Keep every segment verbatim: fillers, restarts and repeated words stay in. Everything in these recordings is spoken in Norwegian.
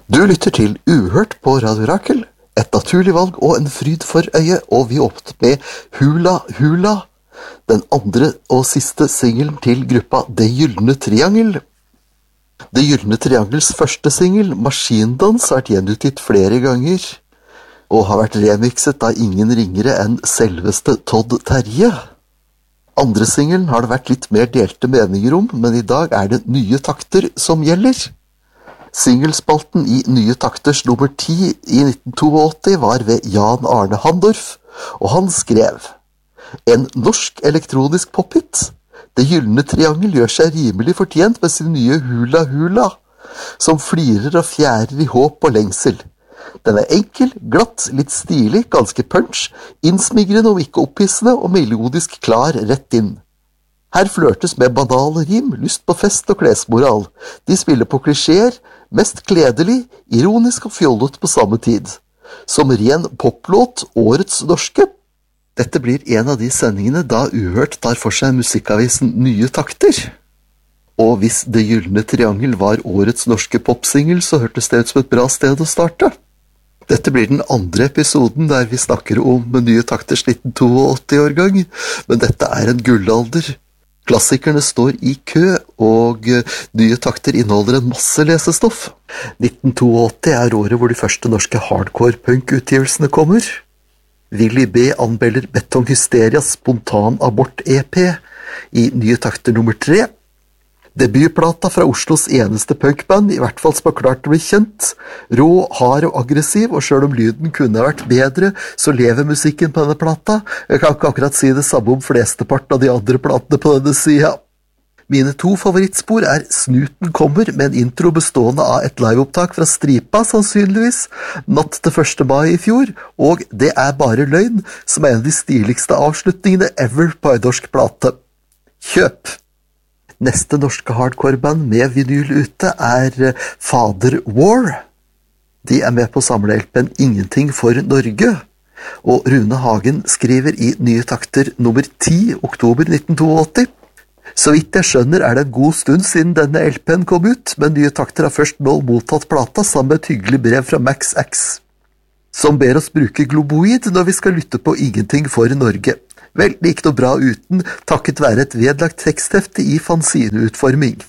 Du lytter til Uhørt på Radio Rakel, et naturlig valg og en fryd for øyet, og vi åpnet med Hula Hula, den andre og siste singelen til gruppa Det Gyldne Triangel. Det Gyldne Triangels første singel, Maskindans, har vært gjenutgitt flere ganger, og har vært remixet av ingen ringere enn selveste Todd Terje. Andre singelen har det vært litt mer delte meninger om, men i dag er det Nye Takter som gjelder. Singelspalten i Nye Takters nummer ti i nitten åttito var ved Jan Arne Handorf, og han skrev: En norsk elektronisk pophit. Det Gyldne Triangel gjør seg rimelig fortjent med sin nye Hula Hula, som flirer og fjærer i håp og lengsel. Den er enkel, glatt, litt stilig, ganske punch, innsmigrende om ikke opphissende og melodisk klar rett inn. Her flørtes med banale rim, lyst på fest og klesmoral. De spiller på klisjeer, mest kledelig, ironisk og fjollet på samme tid. Som ren poplåt, årets norske. Dette blir en av de sendingene da Uhørt tar for seg musikkavisen Nye Takter. Og hvis Det Gyldne Triangel var årets norske popsingel, så hørtes det ut som et bra sted å starte. Dette blir den andre episoden der vi snakker om Nye Takters nitten åttito-årgang, men dette er en gullalder. Klassikerne står i kø, og Nye Takter inneholder en masse lesestoff. nitten åttito er året hvor de første norske hardcore-punk-utgivelsene kommer. Willy B. anmelder Betong Hysterias Spontanabort-E P i Nye Takter nummer tre. Debutplata fra Oslos eneste punkband, i hvert fall som har klart å bli kjent. Rå, hard og aggressiv, og selv om lyden kunne ha vært bedre, så lever musikken på denne plata. Jeg kan ikke akkurat si det samme om flesteparten av de andre platene på denne sida. Mine to favorittspor er Snuten kommer, med en intro bestående av et liveopptak fra Stripa, sannsynligvis, natt til første mai i fjor, og Det er bare løgn, som er en av de stiligste avslutningene ever på en norsk plate. Kjøp! Neste norske hardcore-band med vinyl ute er Father War. De er med på samle-L P-en Ingenting for Norge, og Rune Hagen skriver i Nye Takter nummer ti, oktober nitten åttito. Så vidt jeg skjønner er det en god stund siden denne L P-en kom ut, men Nye Takter har først nå mottatt plata sammen med et hyggelig brev fra Max X, som ber oss bruke Globoid når vi skal lytte på Ingenting for Norge. Vel, det gikk noe bra uten, takket være et vedlagt teksthefte i fanzineutforming.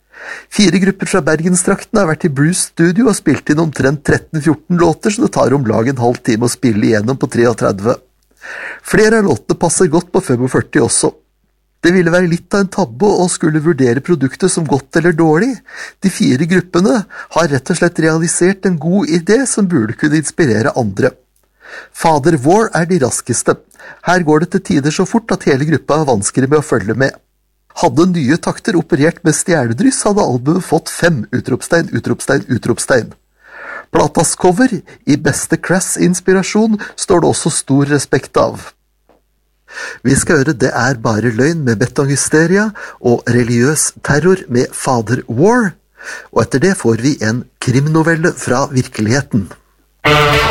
Fire grupper fra Bergenstrakten har vært i Bruce Studio og spilt inn omtrent tretten fjorten låter, så det tar om lag en halv time å spille igjennom på treogtretti. Flere av låtene passer godt på førtifem også. Det ville være litt av en tabbe å skulle vurdere produktet som godt eller dårlig. De fire gruppene har rett og slett realisert en god idé som burde kunne inspirere andre. Father War er de raskeste. Her går det til tider så fort at hele gruppa er vanskelig med å følge med. Hadde Nye Takter operert med stjernedryss, hadde albumet fått fem utropstein, utropstein, utropstein. Platas cover, i beste Crass-inspirasjon, står det også stor respekt av. Vi skal høre Det er bare løgn med Betong Hysteria og Religiøs terror med Father War, og etter det får vi en krimnovelle fra virkeligheten.